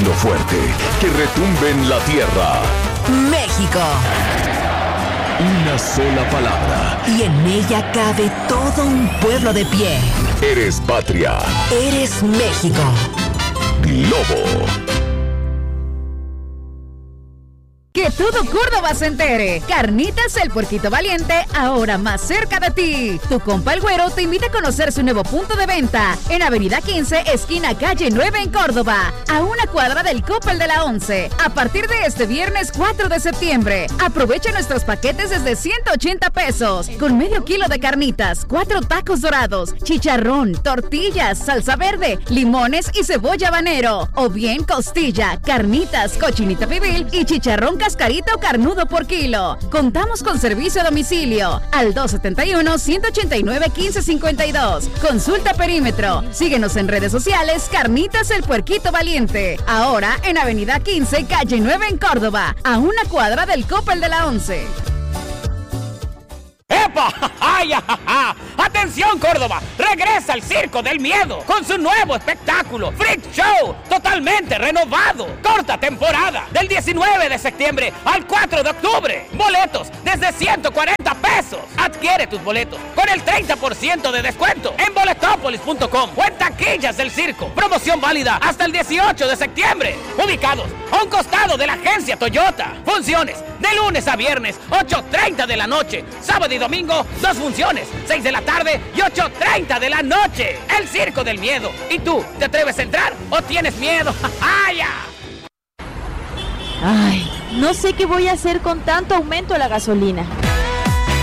sonido fuerte que retumbe en la tierra. México. Una sola palabra. Y en ella cabe todo un pueblo de pie. Eres patria. Eres México. Globo. Que todo Córdoba se entere. Carnitas El Puerquito Valiente, ahora más cerca de ti. Tu compa El Güero te invita a conocer su nuevo punto de venta en Avenida 15, esquina Calle 9 en Córdoba, a una cuadra del Coppel de la 11. A partir de este viernes 4 de septiembre, aprovecha nuestros paquetes desde 180 pesos, con medio kilo de carnitas, 4 tacos dorados, chicharrón, tortillas, salsa verde, limones y cebolla habanero, o bien costilla, carnitas, cochinita pibil y chicharrón cascarito carnudo por kilo. Contamos con servicio a domicilio al 271-189-1552. Consulta perímetro. Síguenos en redes sociales. Carnitas El Puerquito Valiente. Ahora en Avenida 15, Calle 9 en Córdoba, a una cuadra del Coppel de la 11. ¡Epa! ¡Ay, ajaja! ¡Atención, Córdoba! ¡Regresa al Circo del Miedo con su nuevo espectáculo, Freak Show, totalmente renovado! ¡Corta temporada! Del 19 de septiembre al 4 de octubre. Boletos desde 140 pesos. Adquiere tus boletos con el 30% de descuento en boletopolis.com o en taquillas del circo. Promoción válida hasta el 18 de septiembre. Ubicados a un costado de la agencia Toyota. Funciones de lunes a viernes, 8:30 de la noche. Sábado y domingo, 2 funciones, 6 de la tarde y 8:30 de la noche. El Circo del Miedo. ¿Y tú, te atreves a entrar o tienes miedo? ¡Ay! Ay, no sé qué voy a hacer con tanto aumento de la gasolina.